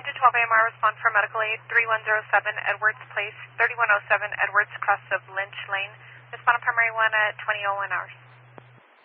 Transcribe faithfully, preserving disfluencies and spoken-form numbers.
nine to twelve A M R, respond for medical aid, three one zero seven Edwards Place, thirty-one oh seven Edwards, crest of Lynch Lane. Respond on primary one at twenty oh one hours.